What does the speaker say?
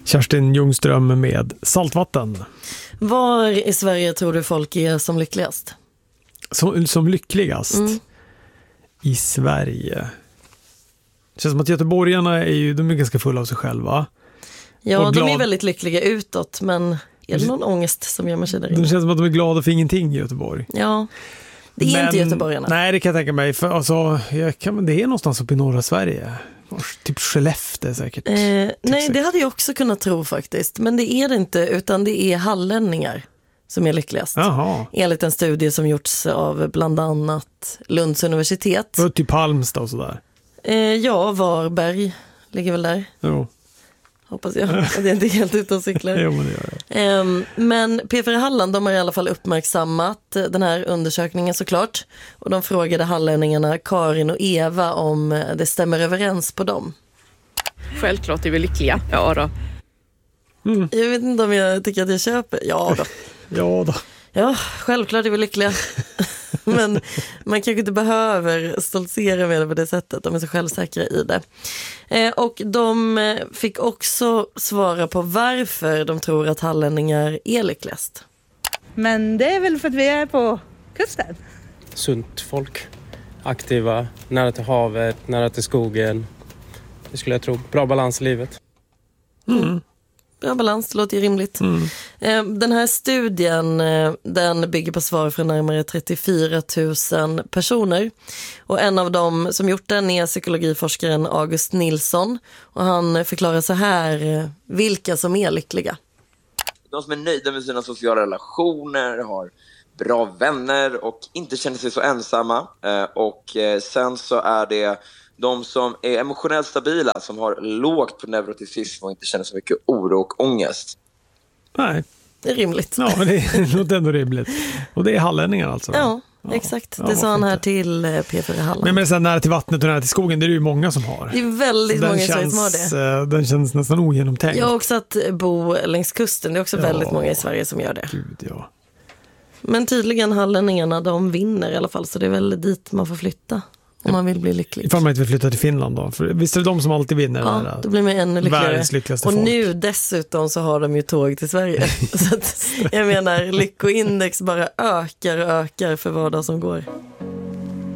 Kerstin Ljungström med Saltvatten. Var i Sverige tror du folk är som lyckligast? Som lyckligast i Sverige. Det känns som att göteborgarna de är ganska fulla av sig själva. Ja, de är väldigt lyckliga utåt, men är det någon ångest som gömmer sig där inne? Det känns som att de är glada för ingenting i Göteborg. Ja, det är inte göteborgarna. Nej, det kan jag tänka mig. För, alltså, det är någonstans uppe i norra Sverige. Typ Skellefteå säkert. Nej, det hade jag också kunnat tro faktiskt. Men det är det inte, utan det är hallänningar som är lyckligast. Jaha. Enligt en studie som gjorts av bland annat Lunds universitet. Och typ Halmstad och sådär. Ja, Varberg ligger väl där. Jo. Hoppas jag. Det är inte helt utan cyklar. Jo, men det gör det. Men P4 Halland, de har i alla fall uppmärksammat den här undersökningen såklart. Och de frågade hallänningarna Karin och Eva om det stämmer överens på dem. Självklart är vi lyckliga. Ja då. Jag vet inte om jag tycker att jag köper. Ja då. Ja då. Ja, självklart är vi lyckliga. Men man kanske inte behöver stoltsera med det på det sättet. De är så självsäkra i det. Och de fick också svara på varför de tror att hallänningar är lyckligast. Men det är väl för att vi är på kusten. Sunt folk. Aktiva, nära till havet, nära till skogen. Det skulle jag tro. Bra balans i livet. Bra balans, det låter ju rimligt. Den här studien den bygger på svar från närmare 34 000 personer. Och en av dem som gjort den är psykologiforskaren August Nilsson. Och han förklarar så här vilka som är lyckliga. De som är nöjda med sina sociala relationer, har bra vänner och inte känner sig så ensamma. Och sen så är det de som är emotionellt stabila, som har lågt på neuroticism och inte känner så mycket oro och ångest. Nej. Det är rimligt. Ja, men det är ändå rimligt. Och det är hallänningar alltså? Ja, exakt. Det sa han här till P4 Halland. Men sen nära till vattnet och nära till skogen, det är ju många som har. Det är väldigt många i Sverige som har det. Den känns nästan ogenomtänkt. Jag har också att bo längs kusten. Det är också väldigt många i Sverige som gör det. Gud, ja. Men tydligen hallänningarna, de vinner i alla fall. Så det är väl dit man får flytta. Om man vill bli lycklig. Ifall man inte vill flytta till Finland då. För visst är det de som alltid vinner? Ja, då blir man ännu lyckligare. Världens lyckligaste och folk. nu dessutom så har de ju tåg till Sverige. Så att, jag menar, lyckoindex bara ökar och ökar för var dag som går.